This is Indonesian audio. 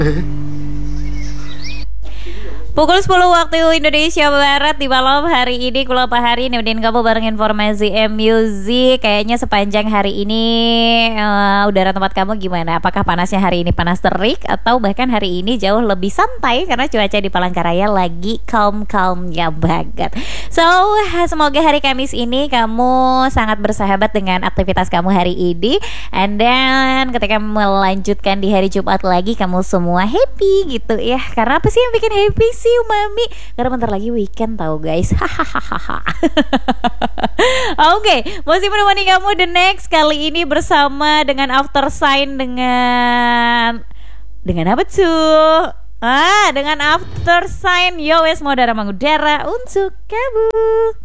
Pukul 10 waktu Indonesia Barat di malam hari ini Kula Pak Hari nemenin kamu bareng informasi M-Music. Kayaknya sepanjang hari ini udara tempat kamu gimana? Apakah panasnya hari ini panas terik atau bahkan hari ini jauh lebih santai karena cuaca di Palangkaraya lagi calm-calmnya banget. So, semoga hari Kamis ini kamu sangat bersahabat dengan aktivitas kamu hari ini. And then ketika melanjutkan di hari Jumat lagi kamu semua happy gitu ya. Karena apa sih yang bikin happy sih Mami? Karena bentar lagi weekend tahu guys. Hahaha. Oke, masih menemani kamu the next kali ini bersama dengan After Sign dengan apa tuh? Dengan After Sign Yo wes mau darah mangudara untuk kamu.